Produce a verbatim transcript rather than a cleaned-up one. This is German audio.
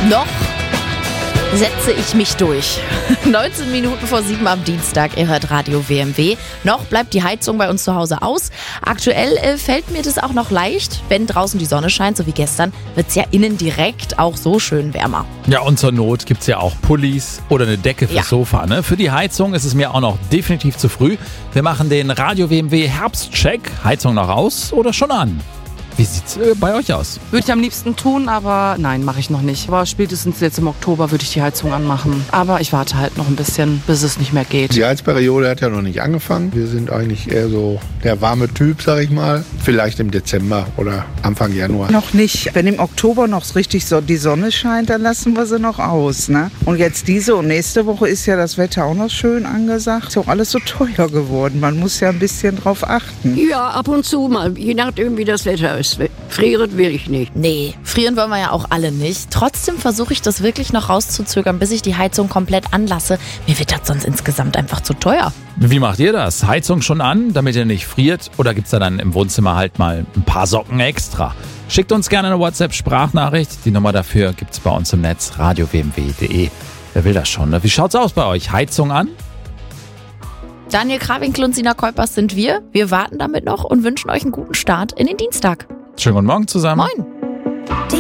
Noch setze ich mich durch. neunzehn Minuten vor sieben am Dienstag, ihr hört Radio W M W. Noch bleibt die Heizung bei uns zu Hause aus. Aktuell äh, fällt mir das auch noch leicht. Wenn draußen die Sonne scheint, so wie gestern, wird es ja innen direkt auch so schön wärmer. Ja, und zur Not gibt es ja auch Pullis oder eine Decke fürs Ja. Sofa. Ne? Für die Heizung ist es mir auch noch definitiv zu früh. Wir machen den Radio W M W Herbstcheck. Heizung noch aus oder schon an? Wie sieht's äh, bei euch aus? Würde ich am liebsten tun, aber nein, mache ich noch nicht. Aber spätestens jetzt im Oktober würde ich die Heizung anmachen. Aber ich warte halt noch ein bisschen, bis es nicht mehr geht. Die Heizperiode hat ja noch nicht angefangen. Wir sind eigentlich eher so der warme Typ, sag ich mal. Vielleicht im Dezember oder Anfang Januar. Noch nicht. Wenn im Oktober noch richtig so die Sonne scheint, dann lassen wir sie noch aus. Ne? Und jetzt diese und nächste Woche ist ja das Wetter auch noch schön angesagt. Ist auch alles so teuer geworden. Man muss ja ein bisschen drauf achten. Ja, ab und zu mal, je nachdem wie das Wetter ist. Frieren will ich nicht. Nee, frieren wollen wir ja auch alle nicht. Trotzdem versuche ich das wirklich noch rauszuzögern, bis ich die Heizung komplett anlasse. Mir wird das sonst insgesamt einfach zu teuer. Wie macht ihr das? Heizung schon an, damit ihr nicht friert? Oder gibt's da dann im Wohnzimmer halt mal ein paar Socken extra? Schickt uns gerne eine WhatsApp-Sprachnachricht. Die Nummer dafür gibt's bei uns im Netz, radio w m w punkt d e. Wer will das schon? Ne? Wie schaut's aus bei euch? Heizung an? Daniel Krawinkel und Sina Kolpers sind wir. Wir warten damit noch und wünschen euch einen guten Start in den Dienstag. Schönen guten Morgen zusammen. Moin.